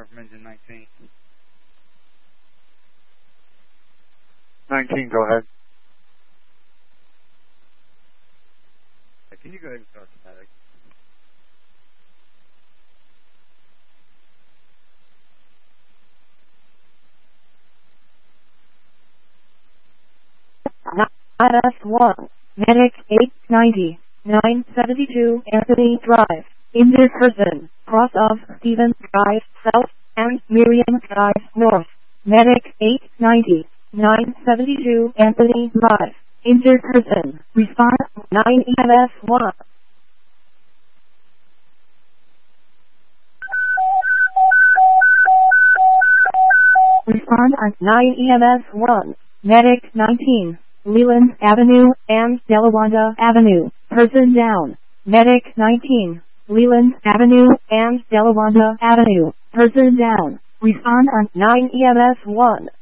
from engine 19. 19, go ahead. Can you go ahead and start static? IS-1, Medic 890, 972 Anthony Drive, injured person, cross of Stevens Drive South and Miriam Drive North. Medic 890, 972 Anthony Drive, injured person, respond 9 EMS-1. Respond on 9 EMS-1, Medic 19. Leland Avenue and Delawanda Avenue, person down. Medic 19, Leland Avenue and Delawanda Avenue, person down. Respond on 9 EMS-1.